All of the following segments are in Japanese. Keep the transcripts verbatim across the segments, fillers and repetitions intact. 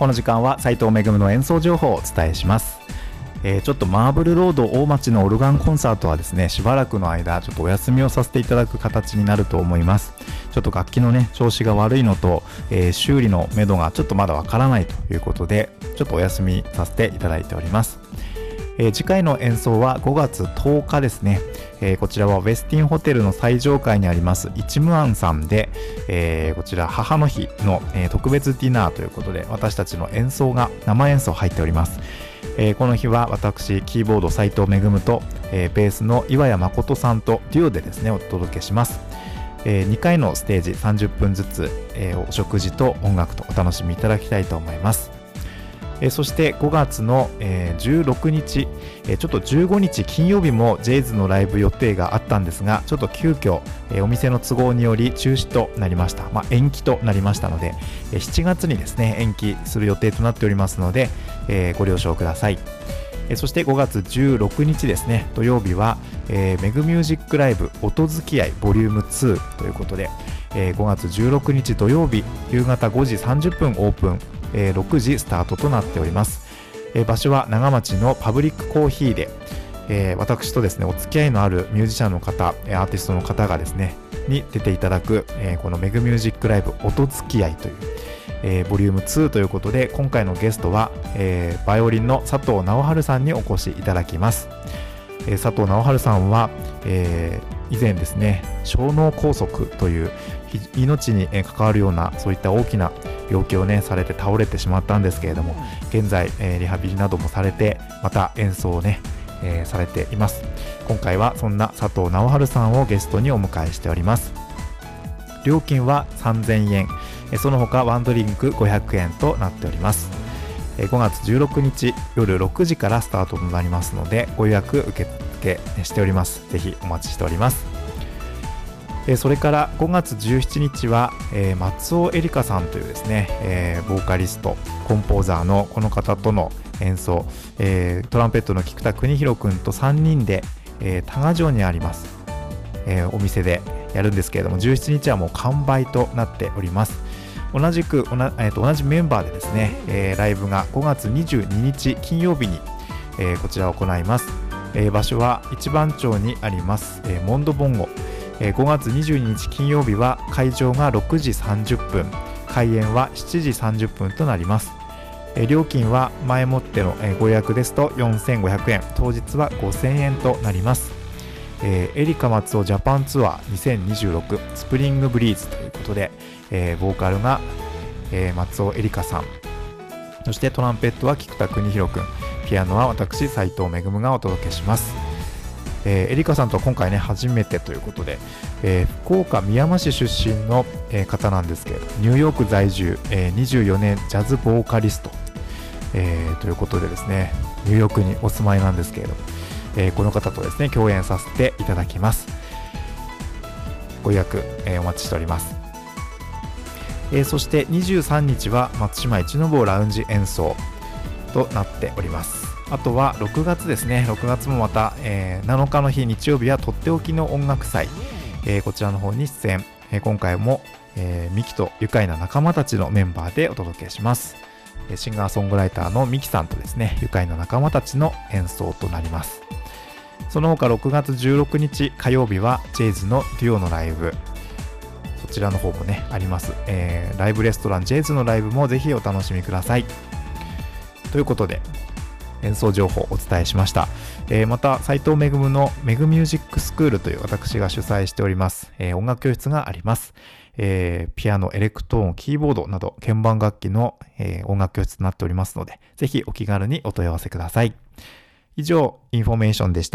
この時間は斉藤めぐむの演奏情報をお伝えします。えー、ちょっとマーブルロード大町のオルガンコンサートはですね、しばらくの間ちょっとお休みをさせていただく形になると思います。ちょっと楽器のね調子が悪いのと、えー、修理のめどがちょっとまだわからないということで、ちょっとお休みさせていただいております。えー、次回の演奏はごがつとおかですね。えー、こちらはウェスティンホテルの最上階にありますイチムアンさんで、えー、こちら母の日の、えー、特別ディナーということで、私たちの演奏が生演奏入っております。えー、この日は私キーボード斉藤めぐむと、えー、ベースの岩谷誠さんとデュオでですねお届けします。えー、にかいのステージさんじゅっぷんずつ、えー、お食事と音楽とお楽しみいただきたいと思います。えー、そしてごがつの、えー、じゅうろくにち、えー、ちょっとじゅうごにち金曜日もジェイズのライブ予定があったんですが、ちょっと急遽、えー、お店の都合により中止となりました。まあ、延期となりましたので、えー、しちがつにですね延期する予定となっておりますので、えー、ご了承ください。えー、そしてごがつじゅうろくにちですね土曜日は、えー、メグミュージックライブ音付き合いボリュームツーということで、えー、ごがつじゅうろくにち土曜日夕方ごじさんじゅっぷんオープン、えー、ろくじスタートとなっております。えー、場所は長町のパブリックコーヒーで、えー、私とですねお付き合いのあるミュージシャンの方、アーティストの方がですねに出ていただく、えー、このメグミュージックライブ音付き合いという、えー、ボリュームツーということで、今回のゲストは、えー、バイオリンの佐藤直春さんにお越しいただきます。えー、佐藤直春さんは、えー、以前ですね小脳梗塞という命に関わるようなそういった大きな病気をねされて倒れてしまったんですけれども、現在、えー、リハビリなどもされてまた演奏をね、えー、されています。今回はそんな佐藤直春さんをゲストにお迎えしております。料金はさんぜんえん、えー、その他ワンドリンクごひゃくえんとなっております。えー、ごがつじゅうろくにち夜ろくじからスタートとなりますので、ご予約受付しております。ぜひお待ちしております。えー、それからごがつじゅうしちにちは、えー、松尾恵梨香さんというですね、えー、ボーカリストコンポーザーのこの方との演奏、えー、トランペットの菊田邦弘くんとさんにんで、えー、多賀城にあります、えー、お店でやるんですけれども、じゅうしちにちはもう完売となっております。同じくおな、えー、と同じメンバーでですね、えー、ライブがごがつにじゅうににち金曜日に、えー、こちらを行います。えー、場所は一番町にあります、えー、モンドボンゴ。ごがつにじゅうににち金曜日は会場がろくじさんじゅっぷん、開演はしちじさんじゅっぷんとなります。料金は前もってのご予約ですとよんせんごひゃくえん、当日はごせんえんとなります。エリカ松尾ジャパンツアーにせんにじゅうろくスプリングブリーズということで、ボーカルが松尾エリカさん、そしてトランペットは菊田邦弘くん、ピアノは私斉藤めぐむがお届けします。えー、エリカさんとは今回ね初めてということで、えー、福岡みやま市出身の、えー、方なんですけれど、ニューヨーク在住、えー、にじゅうよねんジャズボーカリスト、えー、ということでですねニューヨークにお住まいなんですけれども、えー、この方とですね共演させていただきます。ご予約、えー、お待ちしております。えー、そしてにじゅうさんにちは松島一の坊ラウンジ演奏となっております。あとはろくがつですね、ろくがつもまた、えー、なのかの日日曜日はとっておきの音楽祭、えー、こちらの方に出演、えー、今回も、えー、ミキと愉快な仲間たちのメンバーでお届けします。えー、シンガーソングライターのミキさんとですね愉快な仲間たちの演奏となります。その他ろくがつじゅうろくにち火曜日はジェイズのデュオのライブ、そちらの方もねあります。えー、ライブレストランジェイズのライブもぜひお楽しみください。ということで演奏情報をお伝えしました。えー、また斉藤めぐむのメグミュージックスクールという私が主催しております、えー、音楽教室があります。えー、ピアノ、エレクトーン、キーボードなど鍵盤楽器の、えー、音楽教室となっておりますので、ぜひお気軽にお問い合わせください。以上インフォメーションでした。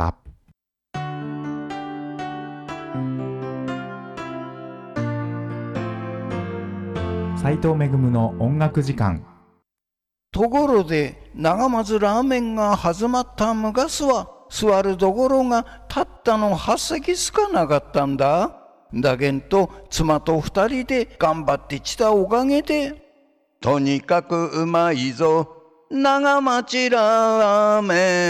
斉藤めぐむの音楽時間。 ところで長松ラーメンが始まった昔は座るところがたったのはっせきしかなかったんだ。だけんと妻と二人で頑張ってきたおかげで、とにかくうまいぞ長町ラーメン。